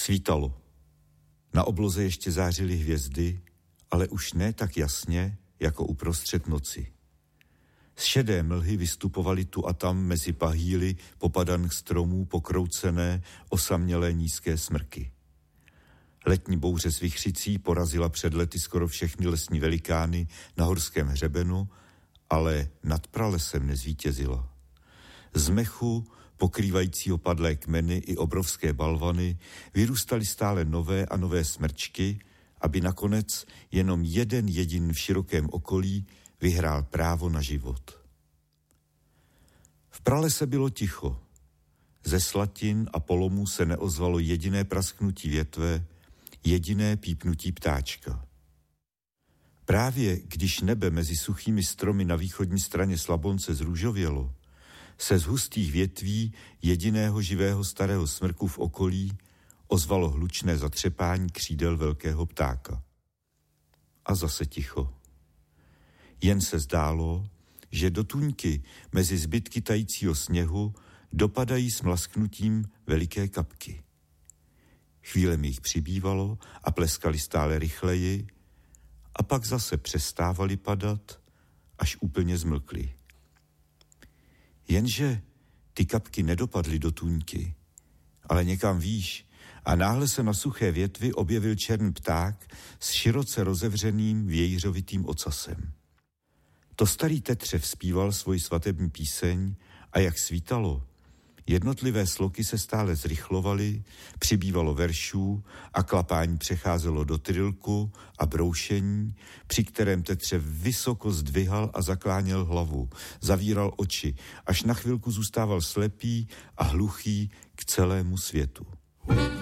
Svítalo. Na obloze ještě zářily hvězdy, ale už ne tak jasně, jako uprostřed noci. Z šedé mlhy vystupovaly tu a tam mezi pahýly popadaných stromů pokroucené, osamělé nízké smrky. Letní bouře s vichřicí porazila před lety skoro všechny lesní velikány na horském hřebenu, ale nad pralesem nezvítězila. Z mechu, pokrývajícího padlé kmeny i obrovské balvany, vyrůstaly stále nové a nové smrčky, aby nakonec jenom jeden jediný v širokém okolí vyhrál právo na život. V pralese bylo ticho. Ze slatin a polomů se neozvalo jediné prasknutí větve, jediné pípnutí ptáčka. Právě když nebe mezi suchými stromy na východní straně Slabonce zrůžovělo, se z hustých větví jediného živého starého smrku v okolí ozvalo hlučné zatřepání křídel velkého ptáka. A zase ticho. Jen se zdálo, že do tůňky mezi zbytky tajícího sněhu dopadají s mlasknutím veliké kapky. Chvílemi jich přibývalo a pleskali stále rychleji a pak zase přestávali padat, až úplně zmlkli. Jenže ty kapky nedopadly do tůňky, ale někam výš a náhle se na suché větvi objevil černý pták s široce rozevřeným vějířovitým ocasem. To starý tetřev zpíval svoji svatební píseň a jak svítalo, jednotlivé sloky se stále zrychlovaly, přibývalo veršů a klapání přecházelo do trilku a broušení, při kterém tetřev vysoko zdvihal a zakláněl hlavu, zavíral oči, až na chvilku zůstával slepý a hluchý k celému světu.